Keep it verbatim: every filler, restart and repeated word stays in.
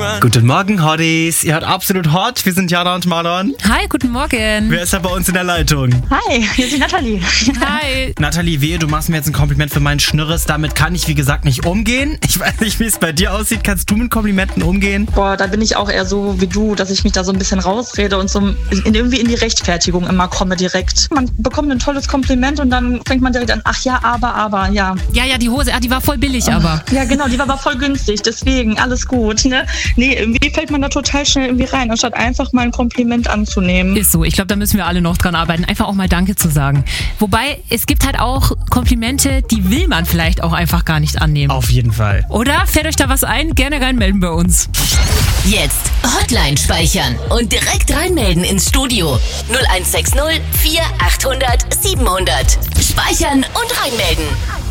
Guten Morgen, Hotties. Ihr hört absolut hot. Wir sind Jana und Marlon. Hi, guten Morgen. Wer ist da bei uns in der Leitung? Hi, hier ist die Nathalie. Hi. Nathalie, wehe, du machst mir jetzt ein Kompliment für meinen Schnürres. Damit kann ich, wie gesagt, nicht umgehen. Ich weiß nicht, wie es bei dir aussieht. Kannst du mit Komplimenten umgehen? Boah, da bin ich auch eher so wie du, dass ich mich da so ein bisschen rausrede und so in, irgendwie in die Rechtfertigung immer komme direkt. Man bekommt ein tolles Kompliment und dann fängt man direkt an, ach ja, aber, aber, ja. Ja, ja, die Hose, ah, die war voll billig, aber. Ja, genau, die war aber voll günstig, deswegen alles gut, ne? Nee, irgendwie fällt man da total schnell irgendwie rein, anstatt einfach mal ein Kompliment anzunehmen. Ist so, ich glaube, da müssen wir alle noch dran arbeiten, einfach auch mal Danke zu sagen. Wobei, es gibt halt auch Komplimente, die will man vielleicht auch einfach gar nicht annehmen. Auf jeden Fall. Oder? Fällt euch da was ein? Gerne reinmelden bei uns. Jetzt Hotline speichern und direkt reinmelden ins Studio. null eins sechs null vier achthundert siebenhundert. Speichern und reinmelden.